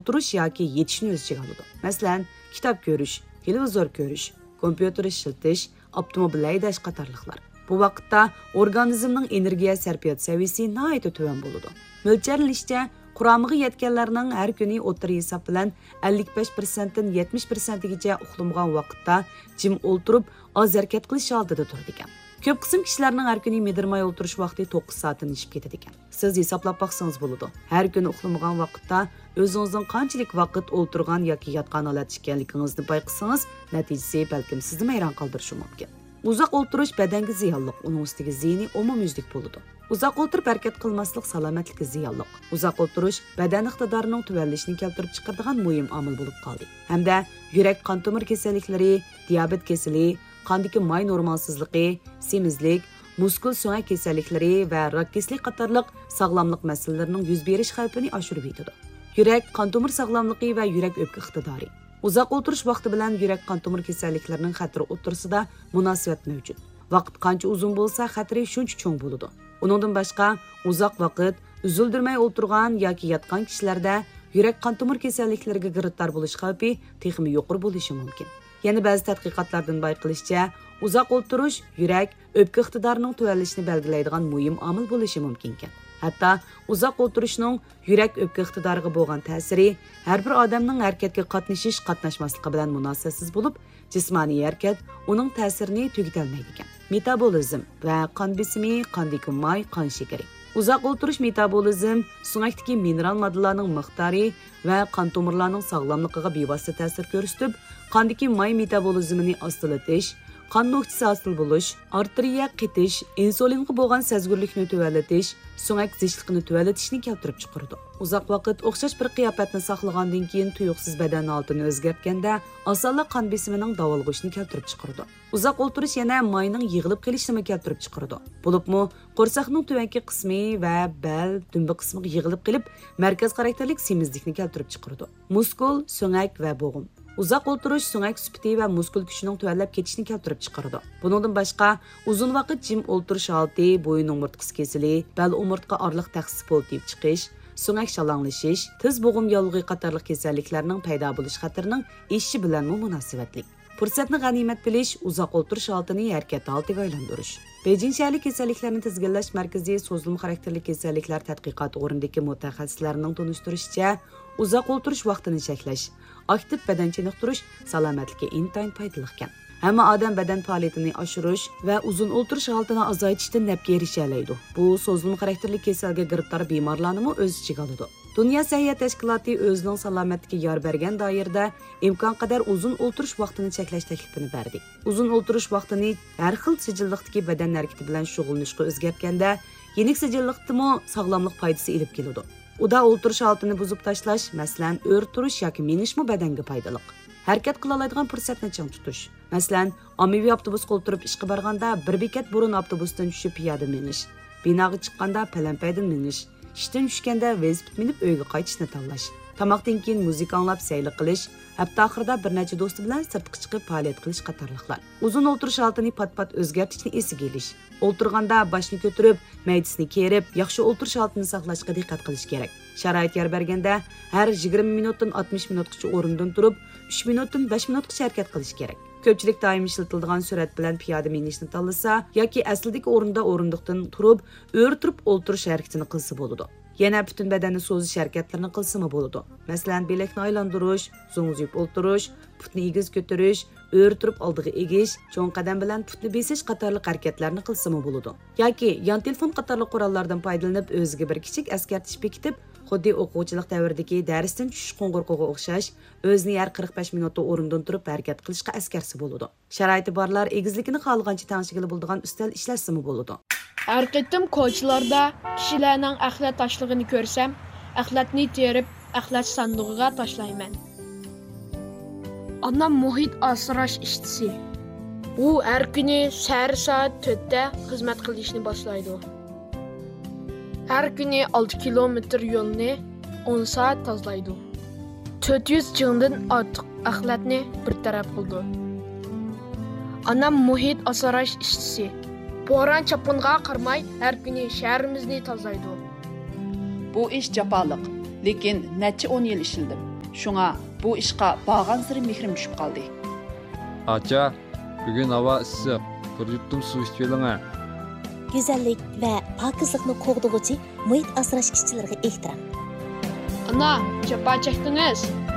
Oturuş yoki yetishni o'z ichiga oladi. Masalan, kitob ko'rish, televizor ko'rish, kompyuter ishlatish, avtomobil haydash qatorliqlar. Bu vaqtda organizmning energiya sarfiyot saviyasi nihoyatda tuvan bo'ladi. Mo'ljallanishcha quramiga yetganlarning har kuni o'tir hisob bilan 55% dan 70%gacha uxlamagan vaqtda jim o'ltirib, oz harakat qilish oldida turadi ekan. Ko'p qism kishilarning har kuni medirmay o'tirish vaqti 9 soatni ishib ketadi ekan. Siz hisoblab baqsangiz bo'ladi. Har kuni uxlamagan vaqtda o'zingizning qanchalik vaqt o'ltirgan yoki yotgan holat ekanligingizni payqasangiz, natijasi balkim sizni hayron qoldirishi mumkin. Uzoq o'ltirish badanga ziyonli, uning ustiga zihniy umumyuzlik bo'ladi. Uzoq o'tirib harakat qilmaslik salomatlikka ziyonli. Uzoq o'tirish badan iqtidorining tuvanlashini keltirib chiqaradigan muhim omil bo'lib qoldi. Hamda yurak qon tomir kasalliklari, diabet kasali, qondagi may normalsizligi, semizlik, muskul so'ngak kasalliklari va rak kasallik qatorliq sog'lomlik masalalarining yuz berish xavfini oshirib yetadi. Yurak qon tomir sog'lomligi va yurak o'pka iqtidori. Uzoq o'tirish vaqti bilan yurak qon tomir kasalliklarining xatri o'rtasida munosabat mavjud. Vaqt qancha uzun bo'lsa, xatri shuncha cho'ng bo'ladi. Uningdan boshqa, uzoq vaqt uzildirmay o'tirgan yoki yotgan kishilarda yurak qon tomir kasalliklariga giriftor bo'lish xavfi texmi yuqori bo'lishi mumkin. Yana ba'zi tadqiqotlardan bayqilishicha, uzoq o'tirish yurak o'pka iqtidorining tuvanlashini belgilaydigan muhim omil bo'lishi mumkin ekan. Hatto uzoq o'tirishning yurak o'pka iqtidoriga bo'lgan ta'siri har bir odamning harakatga qatnashmasligi bilan munosabatsiz bo'lib, jismoniy harakat uning ta'sirini tugatolmaydi ekan. Metabolizm va qon besimi, qondagi may, qon shakari. Uzoq o'tirish metabolizm, so'ngakdagi mineral moddalarning miqdori va qon tomirlarining sog'lomligiga bevosita ta'sir ko'rsatib, qondagi may metabolizmini ostilatish, qon nuqtasi hosil bo'lish, arteriya qetish, insulinga bo'lgan sezgirlikni tuvalatish, so'ngak zishliqni tuvalatishni keltirib chiqaradi. Uzoq vaqt o'xshash bir qiyofatni saqlagandan keyin tuyuqsiz badan holatini o'zgartganda, osonlik qon besimining davolg'ishini keltirib chiqaradi. Uzoq o'tirish yana mayning yig'ilib qolishini keltirib chiqaradi. Bo'libmi, qo'rsaqning tuvanki qismi va bel, dumbi qismiga yig'ilib qilib, markaz xarakterlik semizlikni keltirib chiqaradi. Muskul, so'ngak va bo'g'im. Uzoq o'tirish so'ngak sufiti va muskul kuchining tuvanlab ketishini keltirib chiqaradi. Buningdan boshqa, uzun vaqt jim o'tirish holati, bo'yin umurtqasi kesili, bel umurtqa orliq taqsisi bo'lib chiqish, so'ngak shalanglashish, tiz bo'g'im yolg'i qatorliq kasalliklarning paydo bo'lish xatarining eshishi bilan munosabatli. Fursatni g'animat bilish, uzoq o'tirish holatini harakat holatiga aylantirish. Beijing shahar kasalliklarni tizginlash markazi so'zlim xarakterli kasalliklar tadqiqot o'rnidagi mutaxassislarning tunishtirishicha, uzoq o'tirish vaqtini cheklash, aktiv badan chiniqtirish salomatlikka intayin foydali ekan. Hamma odam badan faoliyatini oshirish va uzun o'tirish holatini azaytishdan nafga erisha oladi. Bu so'zlim xarakterli kasalga giriftor bemorlarni o'z ichiga oladi. Dunyo sog'liqni tashkiloti o'zining salomatligiga yor bergan doirada imkon qadar uzun o'tirish vaqtini cheklash taklifini berdi. Uzun o'tirish vaqtini har xil sijilliqdagi badan harakati bilan shug'ullanishga o'zgartganda, yenik sijilliqdimi sog'lomlik foydasi olib keladi. Uda o'tirish holatini buzib tashlash, masalan, o'rtirish yoki minishmi badanga foydali. Harakat qila oladigan fursatni chang tutish. Masalan, ommaviy avtobusga o'tirib ishga borganda bir bekat burun avtobusdan tushib piyoda minish, binoga chiqqanda palampaydan minish, ishdan tushganda velosiped minib uyga qaytishni tanlash, tomoqdan keyin muzika anglab sayli qilish, hafta oxirida bir necha do'sti bilan sirtqa chiqib faoliyat qilish qatorliqlar. Uzun o'tirish holatini pat-pat o'zgartirishni esiga olish. O'tirganda boshni ko'tarib, maydasini kerib, yaxshi o'tirish holatini saqlashga diqqat qilish kerak. Sharoit yor berganda har 20 minutdan 60 minutgacha o'rindan turib, 3 minutdan 5 minutgacha harakat qilish kerak. Ko'pchilik doim ishlatiladigan surat bilan piyoda minishni tanlasa yoki aslidagi o'rinda o'rindiqdan turib, o'rtirib o'tirish harakatini qilsa bo'ladi. Yana butun badanni so'zish harakatlarini qilsa bo'ladi. Masalan, belakni aylantirish, zo'ng'izib o'tirish, putni egiz ko'tarish, o'rtirib oldiga egish, cho'ng qadam bilan putni besish qatorliq harakatlarni qilsa bo'ladi. Yoki yon telefon qatorliq qurollardan foydalanib o'ziga bir kichik askartish bekitib, xuddi o'quvchilik davridagi darsdan tushish qo'ng'irqo'ga o'xshash, o'zini har 45 minutda o'rindan turib harakat qilishga askarsi bo'ladi. Sharoiti borlar egizlikni xohlagancha tangshigili bo'ladigan ustal ishlashsa bo'ladi. Har qitim ko'chalarda kishilarning axlat tashlig'ini ko'rsam, axlatni terib, axlat sandig'iga tashlayman. Onam muhit asrash ishchisi. U har kuni soat 4 da xizmat qilishni boshlaydi. Har kuni 6 kilometr yo'lni 10 soat tozalaydi. 400 jingdan ortiq axlatni bir taraf qildi. Onam muhit asrash ishchisi. Bo'ron chapinga qarmay har kuni shaharimizni tozalaydi. Bu ish jafoliq, lekin necha 10 yil ishildim. Şuna bu işqa bağansırı mehrim düşüp qaldı. Acha, bugün hava issiq. Bir yuttum su içip eling. Güzellik ve pakizlikni qo'g'dug'uchi muhit asrash ishchilariga ehtirom. Ana, japa çektiniz.